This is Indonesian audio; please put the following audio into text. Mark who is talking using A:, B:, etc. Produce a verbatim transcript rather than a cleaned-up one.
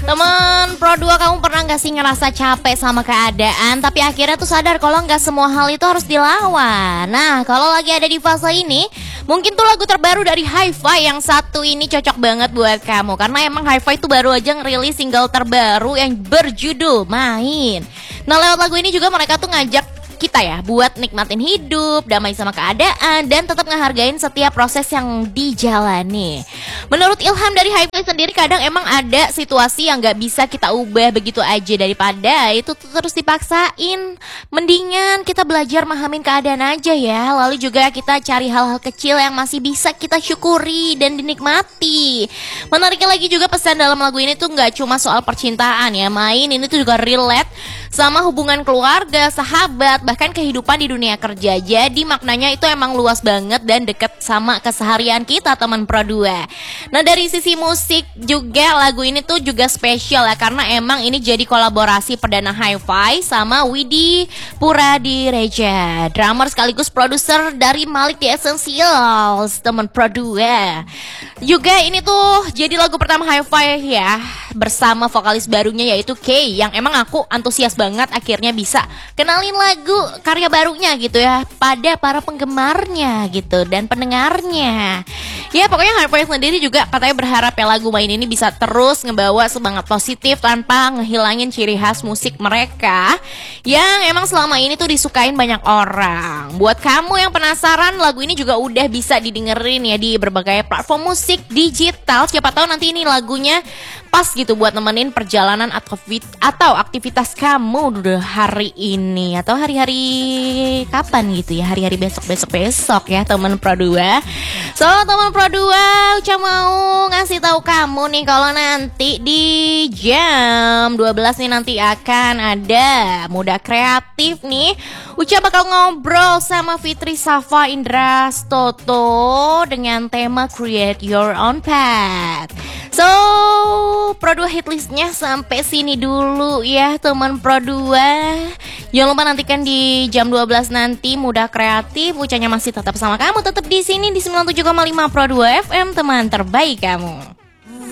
A: Temen Pro dua, kamu pernah gak sih ngerasa capek sama keadaan, tapi akhirnya tuh sadar kalau gak semua hal itu harus dilawan? Nah, kalau lagi ada di fase ini, mungkin tuh lagu terbaru dari Hi-Fi yang satu ini cocok banget buat kamu. Karena emang Hi-Fi tuh baru aja ngerilis single terbaru yang berjudul Main. Nah, lewat lagu ini juga mereka tuh ngajak kita ya buat nikmatin hidup, damai sama keadaan, dan tetap ngehargain setiap proses yang dijalani. Menurut Ilham dari Hi-Fi sendiri, kadang emang ada situasi yang gak bisa kita ubah begitu aja, daripada itu tuh terus dipaksain. Mendingan kita belajar memahami keadaan aja ya. Lalu juga kita cari hal-hal kecil yang masih bisa kita syukuri dan dinikmati. Menariknya lagi juga, pesan dalam lagu ini tuh gak cuma soal percintaan ya. Main ini tuh juga relate sama hubungan keluarga, sahabat, bahkan kehidupan di dunia kerja. Jadi maknanya itu emang luas banget dan deket sama keseharian kita, teman Pro dua. Nah, dari sisi musik juga lagu ini tuh juga spesial ya, karena emang ini jadi kolaborasi perdana Hi-Fi sama Widi Puradireja, drummer sekaligus produser dari Malik The Essentials, teman Pro dua. Juga ini tuh jadi lagu pertama Hi-Fi ya, bersama vokalis barunya yaitu Kay, yang emang aku antusias banget akhirnya bisa kenalin lagu karya barunya gitu ya pada para penggemarnya gitu dan pendengarnya. Ya pokoknya Hi-Fi sendiri juga katanya berharap ya lagu Main ini bisa terus ngebawa semangat positif tanpa ngehilangin ciri khas musik mereka yang emang selama ini tuh disukain banyak orang. Buat kamu yang penasaran, lagu ini juga udah bisa didengerin ya di berbagai platform musik digital. Siapa tahu nanti ini lagunya pas gitu buat nemenin perjalanan atau aktivitas kamu hari ini atau hari-hari kapan gitu ya, hari-hari besok-besok-besok ya teman Pro dua. So teman Pro dua, Uca mau ngasih tahu kamu nih kalau nanti di jam dua belas nih nanti akan ada Muda Kreatif nih. Uca bakal ngobrol sama Fitri Safa Indra Stoto dengan tema Create Your Own Path. So, Pro dua hitlistnya sampai sini dulu ya teman Pro dua. Jangan lupa nantikan di jam dua belas nanti Muda Kreatif. Ucanya masih tetap sama kamu, tetap di sini di sembilan puluh tujuh koma lima Pro dua F M, teman terbaik kamu.